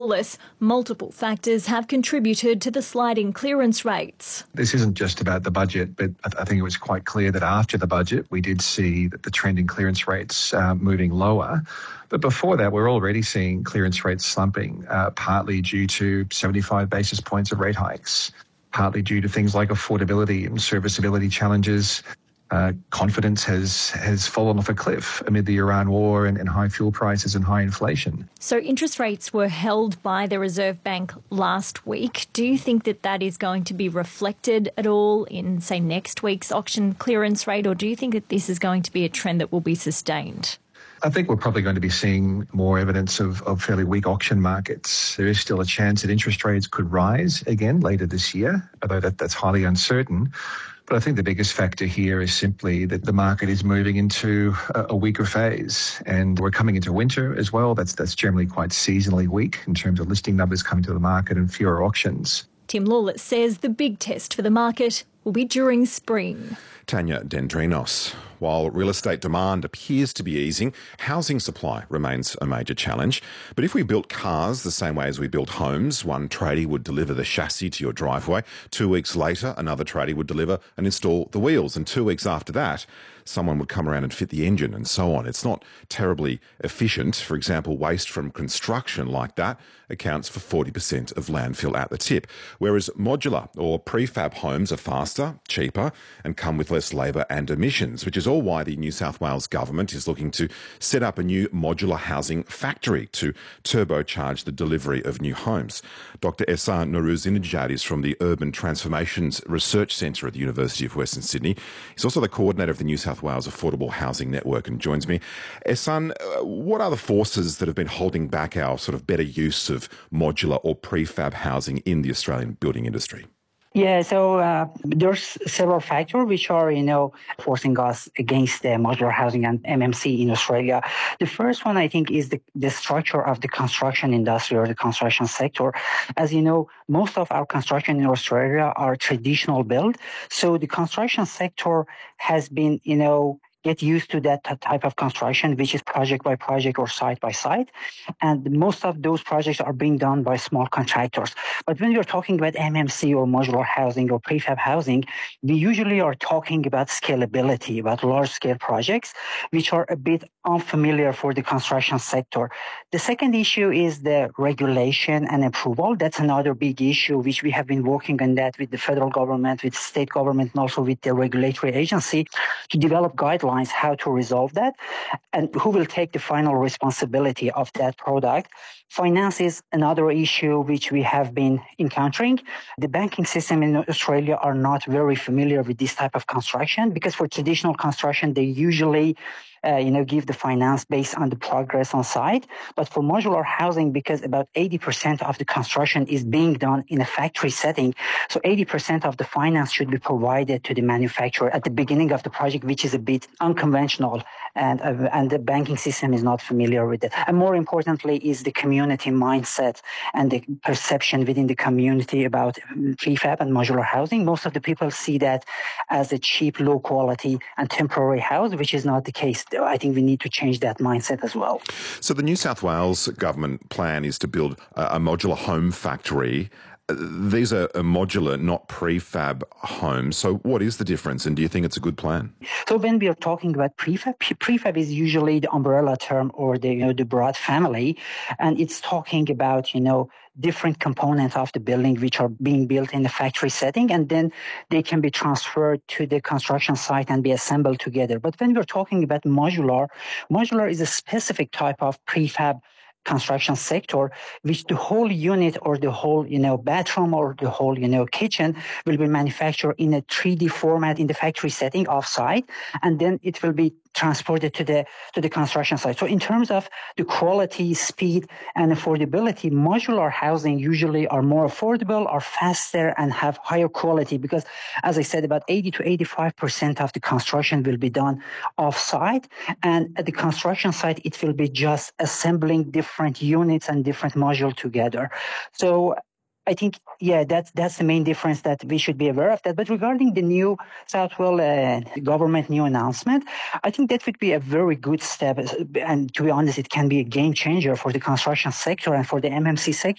Lawless, multiple factors have contributed to the sliding clearance rates. This isn't just about the budget, but I think it was quite clear that after the budget, we did see that the trend in clearance rates moving lower. But before that, we're already seeing clearance rates slumping, partly due to 75 basis points of rate hikes, partly due to things like affordability and serviceability challenges. Confidence has fallen off a cliff amid the Iran war and high fuel prices and high inflation. So interest rates were held by the Reserve Bank last week. Do you think that that is going to be reflected at all in, say, next week's auction clearance rate, or do you think that this is going to be a trend that will be sustained? I think we're probably going to be seeing more evidence of fairly weak auction markets. There is still a chance that interest rates could rise again later this year, although that's highly uncertain. But I think the biggest factor here is simply that the market is moving into a weaker phase, and we're coming into winter as well. That's generally quite seasonally weak in terms of listing numbers coming to the market and fewer auctions. Tim Lawless says the big test for the market will be during spring. Tanya Dendrinos. While real estate demand appears to be easing, housing supply remains a major challenge. But if we built cars the same way as we built homes, one tradie would deliver the chassis to your driveway. 2 weeks later, another tradie would deliver and install the wheels. And 2 weeks after that, someone would come around and fit the engine and so on. It's not terribly efficient. For example, waste from construction like that accounts for 40% of landfill at the tip. Whereas modular or prefab homes are faster, cheaper, and come with less labour and emissions, which is all why the New South Wales government is looking to set up a new modular housing factory to turbocharge the delivery of new homes. Dr. Ehsan Nourouzinejad is from the Urban Transformations Research Centre at the University of Western Sydney. He's also the coordinator of the New South Wales Affordable Housing Network and joins me. Ehsan, what are the forces that have been holding back our sort of better use of modular or prefab housing in the Australian building industry? Yeah, so there's several factors which are, forcing us against the modular housing and MMC in Australia. The first one, I think, is the structure of the construction industry or the construction sector. As you know, most of our construction in Australia are traditional build. So the construction sector has been, get used to that type of construction, which is project by project or site by site. And most of those projects are being done by small contractors. But when you're talking about MMC or modular housing or prefab housing, we usually are talking about scalability, about large-scale projects, which are a bit unfamiliar for the construction sector. The second issue is the regulation and approval. That's another big issue, which we have been working on that with the federal government, with state government, and also with the regulatory agency to develop guidelines how to resolve that and who will take the final responsibility of that product. Finance is another issue which we have been encountering. The banking system in Australia are not very familiar with this type of construction because for traditional construction, they usually give the finance based on the progress on site. But for modular housing, because about 80% of the construction is being done in a factory setting, so 80% of the finance should be provided to the manufacturer at the beginning of the project, which is a bit unconventional, and the banking system is not familiar with it. And more importantly is the community mindset and the perception within the community about prefab and modular housing. Most of the people see that as a cheap, low quality and temporary house, which is not the case. I think we need to change that mindset as well. So the New South Wales government plan is to build a modular home factory. These are modular, not prefab homes. So what is the difference, and do you think it's a good plan? So when we are talking about prefab is usually the umbrella term or the broad family, and it's talking about different components of the building which are being built in the factory setting, and then they can be transferred to the construction site and be assembled together. But when we're talking about modular is a specific type of prefab construction sector, which the whole unit or the whole, bathroom or the whole, kitchen will be manufactured in a 3D format in the factory setting offsite, and then it will be transported to the construction site. So in terms of the quality, speed, and affordability, modular housing usually are more affordable, are faster, and have higher quality because, as I said, about 80 to 85% of the construction will be done off-site, and at the construction site, it will be just assembling different units and different modules together. So I think, that's the main difference that we should be aware of that. But regarding the New South Wales government new announcement, I think that would be a very good step. And to be honest, it can be a game changer for the construction sector and for the MMC sector.